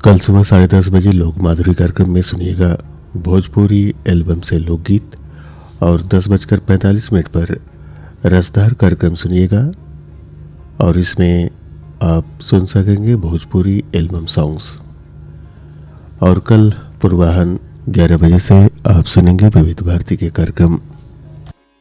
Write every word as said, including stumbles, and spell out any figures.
कल सुबह साढ़े दस बजे लोक माधुरी कार्यक्रम में सुनिएगा भोजपुरी एल्बम से लोकगीत और दस बजकर पैंतालीस मिनट पर रसदार कार्यक्रम सुनिएगा और इसमें आप सुन सकेंगे भोजपुरी एल्बम सॉन्ग्स। और कल पूर्वाह्न ग्यारह बजे से आप सुनेंगे विविध भारती के कार्यक्रम